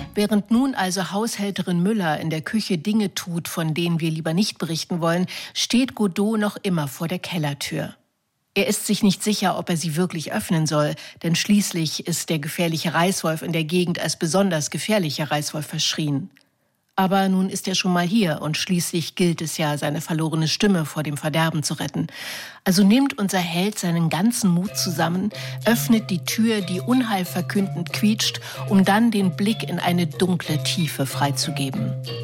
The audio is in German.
Während nun also Haushälterin Müller in der Küche Dinge tut, von denen wir lieber nicht berichten wollen, steht Godot noch immer vor der Kellertür. Er ist sich nicht sicher, ob er sie wirklich öffnen soll, denn schließlich ist der gefährliche Reißwolf in der Gegend als besonders gefährlicher Reißwolf verschrien. Aber nun ist er schon mal hier und schließlich gilt es ja, seine verlorene Stimme vor dem Verderben zu retten. Also nimmt unser Held seinen ganzen Mut zusammen, öffnet die Tür, die unheilverkündend quietscht, um dann den Blick in eine dunkle Tiefe freizugeben.